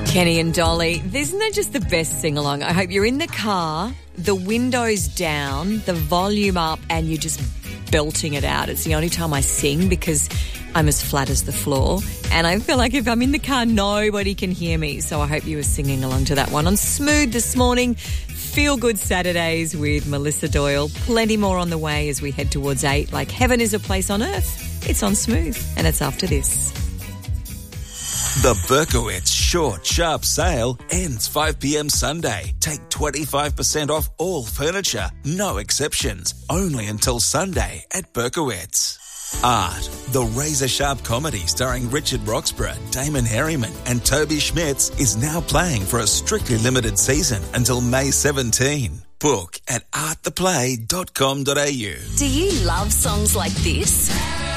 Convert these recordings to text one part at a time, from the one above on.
Kenny and Dolly, isn't that just the best sing-along? I hope you're in the car, the windows down, the volume up, and you're just belting it out. It's the only time I sing because I'm as flat as the floor, and I feel like if I'm in the car, nobody can hear me. So I hope you were singing along to that one. On Smooth this morning, Feel Good Saturdays with Melissa Doyle. Plenty more on the way as we head towards 8. Like Heaven is a Place on Earth. It's on Smooth, and it's after this. The Berkowitz Short Sharp Sale ends 5 p.m. Sunday. Take 25% off all furniture, no exceptions. Only until Sunday at Berkowitz. Art, the razor-sharp comedy starring Richard Roxburgh, Damon Herriman and Toby Schmitz is now playing for a strictly limited season until May 17. Book at arttheplay.com.au. Do you love songs like this?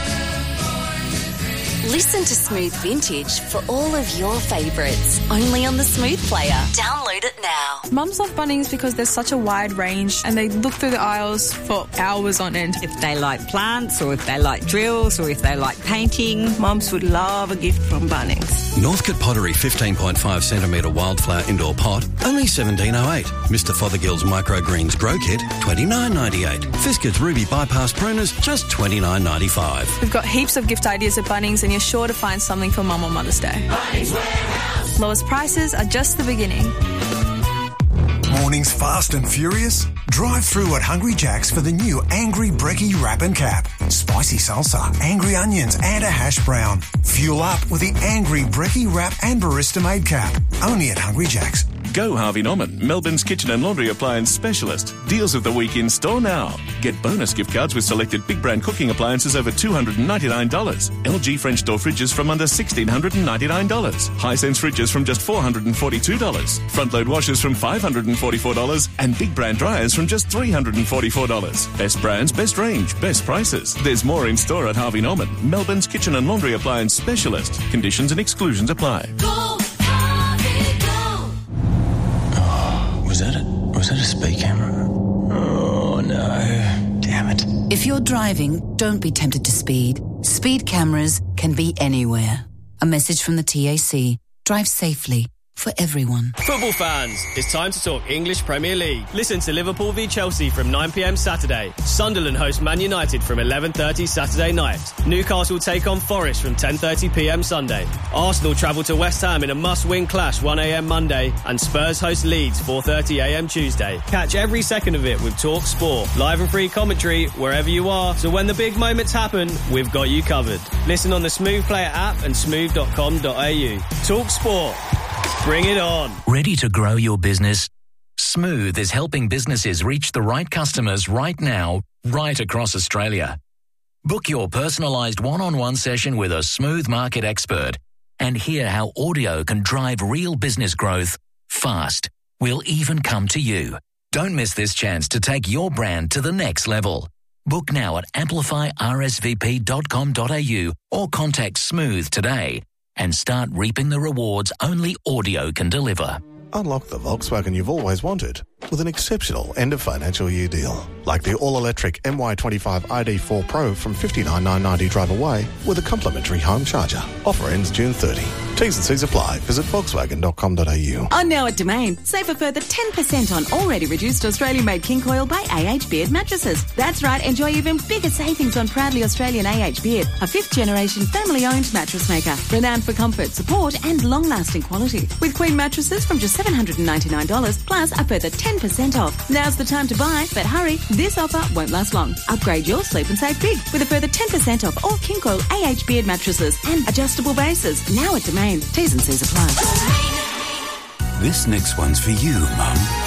Listen to Smooth Vintage for all of your favourites. Only on the Smooth Player. Download it now. Mums love Bunnings because there's such a wide range and they look through the aisles for hours on end. If they like plants or if they like drills or if they like painting, mums would love a gift from Bunnings. Northcote Pottery 15.5 centimetre wildflower indoor pot, only $17.08. Mr Fothergill's Microgreens Grow Kit, $29.98. Fiskett's Ruby Bypass Pruners, just $29.95. We've got heaps of gift ideas at Bunnings and you're sure to find something for Mum on Mother's Day. Bunnings Warehouse. Lowest prices are just the beginning. Mornings fast and furious? Drive through at Hungry Jack's for the new Angry Brekkie Wrap and Cap. Spicy salsa, angry onions and a hash brown. Fuel up with the Angry Brekkie Wrap and Barista Made Cap. Only at Hungry Jack's. Go Harvey Norman, Melbourne's kitchen and laundry appliance specialist. Deals of the week in store now. Get bonus gift cards with selected big brand cooking appliances over $299. LG French door fridges from under $1,699. Hisense fridges from just $442. Front load washers from $544. And big brand dryers from just $344. Best brands, best range, best prices. There's more in store at Harvey Norman, Melbourne's kitchen and laundry appliance specialist. Conditions and exclusions apply. Was that a speed camera? Oh, no. Damn it. If you're driving, don't be tempted to speed. Speed cameras can be anywhere. A message from the TAC. Drive safely. For everyone. Football fans, it's time to talk English Premier League. Listen to Liverpool v Chelsea from 9 p.m. Saturday. Sunderland host Man United from 11:30 Saturday night. Newcastle take on Forest from 10:30 p.m. Sunday. Arsenal travel to West Ham in a must-win clash 1 a.m. Monday. And Spurs host Leeds 4:30 a.m. Tuesday. Catch every second of it with Talk Sport. Live and free commentary wherever you are. So when the big moments happen, we've got you covered. Listen on the Smooth Player app and smooth.com.au. Talk Sport. Bring it on. Ready to grow your business? Smooth is helping businesses reach the right customers right now, right across Australia. Book your personalised one-on-one session with a Smooth market expert and hear how audio can drive real business growth fast. We'll even come to you. Don't miss this chance to take your brand to the next level. Book now at amplifyrsvp.com.au or contact Smooth today and start reaping the rewards only audio can deliver. Unlock the Volkswagen you've always wanted with an exceptional end-of-financial year deal. Like the all-electric MY25 ID4 Pro from $59,990 drive away with a complimentary home charger. Offer ends June 30. T's and C's apply. Visit Volkswagen.com.au. On now at Domain, save a further 10% on already reduced Australian-made King Coil by AH Beard mattresses. That's right, enjoy even bigger savings on proudly Australian AH Beard, a 5th-generation family-owned mattress maker, renowned for comfort, support and long-lasting quality. With Queen mattresses from just $799 plus a further 10% off. Now's the time to buy, but hurry, this offer won't last long. Upgrade your sleep and save big with a further 10% off all King Coil AH Beard mattresses and adjustable bases. Now at Domain. T's and C's apply. This next one's for you, Mum.